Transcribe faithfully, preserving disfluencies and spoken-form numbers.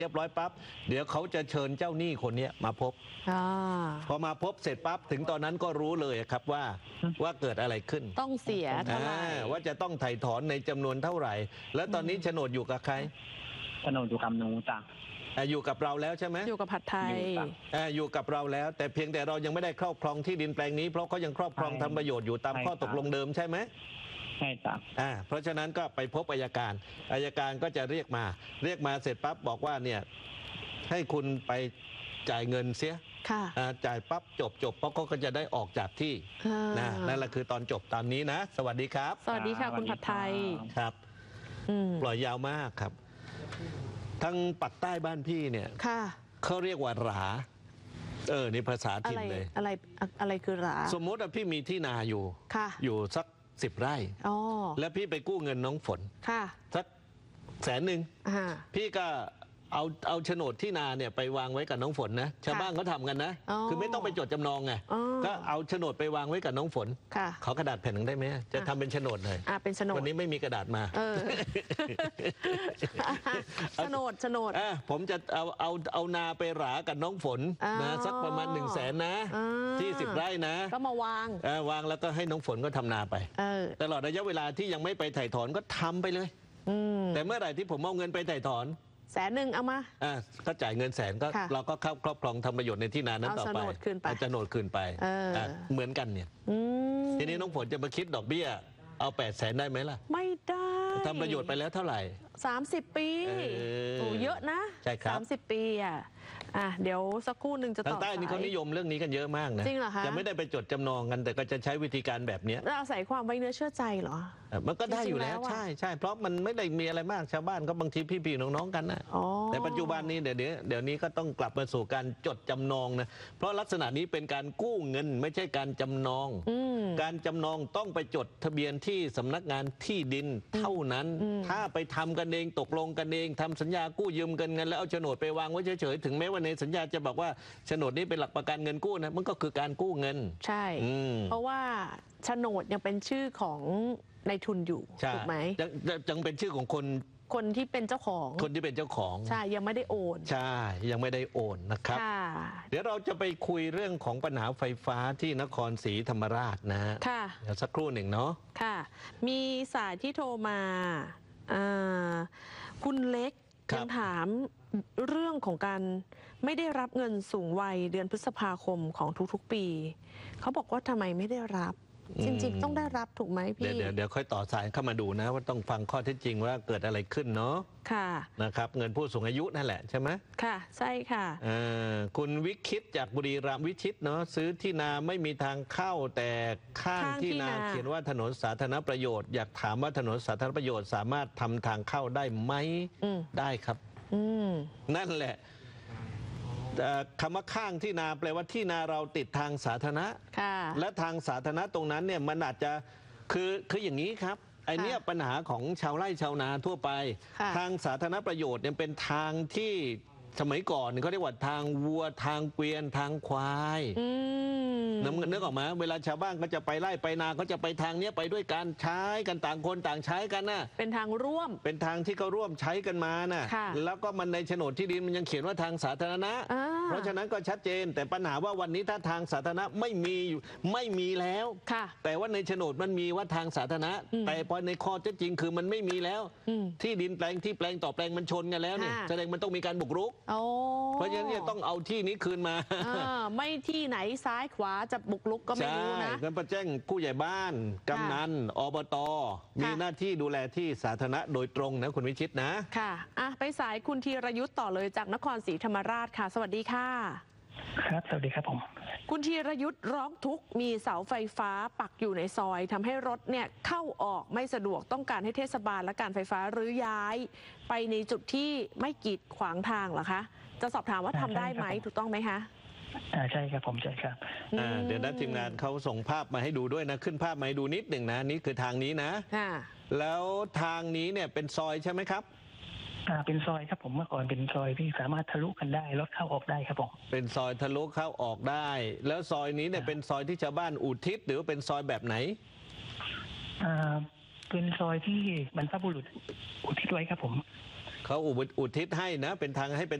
เรียบร้อยปั๊บเดี๋ยวเขาจะเชิญเจ้าหนี้คนนี้มาพบอพอมาพบเสร็จปั๊บถึงตอนนั้นก็รู้เลยครับว่าว่าเกิดอะไรขึ้นต้องเสียเท่าไหร่ว่าจะต้องไถ่ถอนในจำนวนเท่าไหร่แล้วตอนนี้โฉนดอยู่กับใครโฉนดอยู่กับหนูจ้ะอยู่กับเราแล้วใช่ไหมอยู่กับผัดไทยอยู่กับเราแล้วแต่เพียงแต่เรายังไม่ได้ครอบครองที่ดินแปลงนี้เพราะเขายังครอบครองทำประโยชน์อยู่ตามข้อตกลงเดิมใช่ไหมใช่จ้ะอ่าเพราะฉะนั้นก็ไปพบอัยการอัยการก็จะเรียกมาเรียกมาเสร็จปั๊บบอกว่าเนี่ยให้คุณไปจ่ายเงินเสียจ่ายปั๊บจบจบเพราะเขาก็จะได้ออกจากที่นะนั่นแหละคือตอนจบตามนี้นะสวัสดีครับสวัสดีค่ะคุณผัดไทยครับปล่อยยาวมากครับทั้งปักใต้บ้านพี่เนี่ยเขาเรียกว่าหราเออนี่ภาษาถิ่นเลยอะไรอะไรคือหราสมมติว่าพี่มีที่นาอยู่อยู่สักสิบไร่แล้วพี่ไปกู้เงินน้องฝนสักแสนหนึ่งพี่ก็เอาเอาโฉนดที่นาเนี่ยไปวางไว้กับน้องฝนนะชาวบ้านเขาทำกันนะคือไม่ต้องไปจดจำนองไงก็เอาโฉนดไปวางไว้กับน้องฝนเขากระดาษแผ่นหนึ่งได้ไหมจะทำเป็นโฉนดเลยเป็นโฉนดวันนี้ไม่มีกระดาษมาโฉนดโฉนดผมจะเอาเอาเอานาไปหรากับน้องฝนนะสักประมาณหนึ่งแสนนะที่สิบไร่นะก็มาวางวางแล้วก็ให้น้องฝนก็ทำนาไปตลอดระยะเวลาที่ยังไม่ไปถ่ายถอนก็ทำไปเลยแต่เมื่อไหร่ที่ผมเอาเงินไปถ่ายถอนแสนหนึ่งเอามาอ่าก็จ่ายเงินแสนก็เราก็เข้าครอบครองทำประโยชน์ในที่นานั้นต่อไปเอาโฉนดคืนไปเอาโฉนดคืนไปเหมือนกันเนี่ยทีนี้น้องฝนจะมาคิดดอกเบี้ยเอาแปดแสนได้ไหมล่ะไม่ได้ทำประโยชน์ไปแล้วเท่าไหร่สามสิบปีโอ้เยอะนะใช่ครับสามสิบปีอ่ะอ่ะเดี๋ยวสักครู่หนึ่งจะต่อทางใต้นี่เขานิยมเรื่องนี้กันเยอะมากนะจริงเหรอคะจะไม่ได้ไปจดจำนองกันแต่ก็จะใช้วิธีการแบบนี้แล้วอาศัยความไว้เนื้อเชื่อใจเหรอมันก็ได้อยู่แล้วใช่ใช่เพราะมันไม่ได้มีอะไรมากชาวบ้านก็บางทีพี่ๆน้องๆกันนะแต่ปัจจุบันนี้เดี๋ยวนี้เดี๋ยวนี้ก็ต้องกลับมาสู่การจดจำนองนะเพราะลักษณะนี้เป็นการกู้เงินไม่ใช่การจำนองการจำนองต้องไปจดทะเบียนที่สำนักงานที่ดินเท่านั้นถ้าไปทำกันเองตกลงกันเองทำสัญญากู้ยืมกันเงินแล้วเอาโฉนดไปวางไว้เฉยๆถึงแม้ว่าในสัญญาจะบอกว่าโฉนดนี้เป็นหลักประกันเงินกู้นะมันก็คือการกู้เงินใช่เพราะว่าโฉนดยังเป็นชื่อของนายทุนอยู่ถูกไหมยังยังเป็นชื่อของคนคนที่เป็นเจ้าของคนที่เป็นเจ้าของใช่ยังไม่ได้โอนใช่ยังไม่ได้โอนนะครับเดี๋ยวเราจะไปคุยเรื่องของปัญหาไฟฟ้าที่นครศรีธรรมราชนะฮะเดี๋ยวสักครู่หนึ่งเนาะค่ะมีสายที่โทรมาคุณเล็กยังถามเรื่องของการไม่ได้รับเงินสูงวัยเดือนพฤษภาคมของทุกๆปีเขาบอกว่าทำไมไม่ได้รับจริงๆต้องได้รับถูกไหมพี่เดี๋ยวเดี๋ยวค่อยต่อสายเข้ามาดูนะว่าต้องฟังข้อเท็จจริงว่าเกิดอะไรขึ้นเนาะค่ะนะครับเงินผู้สูงอายุนั่นแหละใช่ไหมค่ะใช่ค่ะคุณวิคิตจากบุรีรัมย์วิชิตเนาะซื้อที่นาไม่มีทางเข้าแต่ข้างที่นาเขียนว่าถนนสาธารณประโยชน์อยากถามว่าถนนสาธารณประโยชน์สามารถทำทางเข้าได้ไหมได้ครับนั่นแหละคำว่าข้างที่นาแปลว่าที่นาเราติดทางสาธารณะและทางสาธารณะตรงนั้นเนี่ยมันอาจจะคือคืออย่างนี้ครับไอเนี้ยปัญหาของชาวไร่ชาวนาทั่วไปทางสาธารณประโยชน์เนี่ยเป็นทางที่สมัยก่อนเขาเรียกว่าทางวัวทางเกวียนทางควายน้ำนึกออกมาเวลาชาวบ้านก็จะไปไล่ไปนาเขาจะไปทางนี้ไปด้วยกันใช้กันต่างคนต่างใช้กันนะเป็นทางร่วมเป็นทางที่เขาร่วมใช้กันมานะแล้วก็มันในโฉนดที่ดินมันยังเขียนว่าทางสาธารณะเพราะฉะนั้นก็ชัดเจนแต่ปัญหาว่าวันนี้ถ้าทางสาธารณะไม่มีไม่มีแล้วแต่ว่าในโฉนดมันมีว่าทางสาธารณะแต่พอในข้อเท็จจริงคือมันไม่มีแล้วที่ดินแปลงที่แปลงต่อแปลงมันชนกันแล้วเนี่ยแสดงมันต้องมีการบุกรุกเพราะฉะนั้นต้องเอาที่นี้คืนมาไม่ที่ไหนซ้ายขวาจะบุกรุกก็ไม่รู้นะใช่ก็แจ้งผู้ใหญ่บ้านกำนันอบตมีหน้าที่ดูแลที่สาธารณะโดยตรงนะคุณวิชิตนะค่ะอ่ะไปสายคุณธีรยุทธ์ต่อเลยจากนครศรีธรรมราชค่ะสวัสดีค่ะครับสวัสดีครับผมคุณธีรยุทธ์ร้องทุกข์มีเสาไฟฟ้าปักอยู่ในซอยทำให้รถเนี่ยเข้าออกไม่สะดวกต้องการให้เทศบาลและการไฟฟ้ารื้อย้ายไปในจุดที่ไม่กีดขวางทางเหรอคะจะสอบถามว่าทำได้ไหมถูกต้องไหมคะอ่าใช่ครับผมใช่ครับอ่าเดี๋ยวนะทีมงานเขาส่งภาพมาให้ดูด้วยนะขึ้นภาพมาให้ดูนิดหนึ่งนะนี่คือทางนี้นะแล้วทางนี้เนี่ยเป็นซอยใช่ไหมครับอ่าเป็นซอยครับผมเมื่อก่อนเป็นซอยที่สามารถทะลุกันได้รถเข้าออกได้ครับผมเป็นซอยทะลุเข้าออกได้แล้วซอยนี้เนี่ยเป็นซอยที่ชาวบ้านอุทิศหรือเป็นซอยแบบไหนอ่าเป็นซอยที่บรรพบุรุษอุทิศไว้ครับผมเขเขาอุทิศให้นะ เป็นทางให้เป็น